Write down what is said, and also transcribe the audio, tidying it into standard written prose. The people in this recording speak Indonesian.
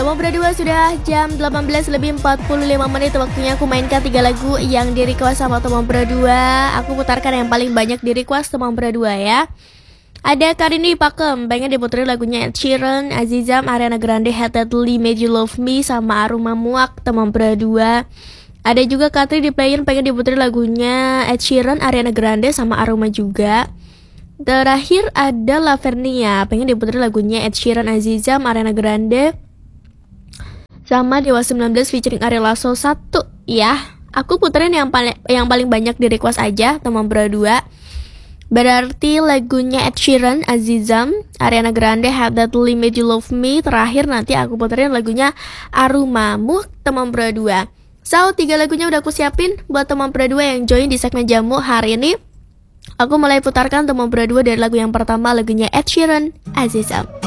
Teman berdua sudah jam 18 lebih 45 menit. Waktunya aku mainkan 3 lagu yang di request sama teman berdua. Aku putarkan yang paling banyak di request teman berdua ya. Ada Karini Pakem, pengen diputerin lagunya Ed Sheeran, Azizam, Ariana Grande, Heatedly, Made You Love Me, sama Aroma Muak teman berdua. Ada juga Katri di player pengen diputerin lagunya Ed Sheeran, Ariana Grande, sama Aroma juga. Terakhir ada Lavernia, pengen diputerin lagunya Ed Sheeran, Azizam, Ariana Grande, sama Dewa 19 featuring Ari Lasso 1 ya. Aku puterin yang paling banyak di request aja teman berdua. Berarti lagunya Ed Sheeran, Azizam, Ariana Grande, Have That Limit You Love Me. Terakhir nanti aku puterin lagunya Aroma Muak teman berdua. So 3 lagunya udah aku siapin buat teman berdua yang join di segmen jamu hari ini. Aku mulai putarkan teman berdua dari lagu yang pertama, lagunya Ed Sheeran, Azizam.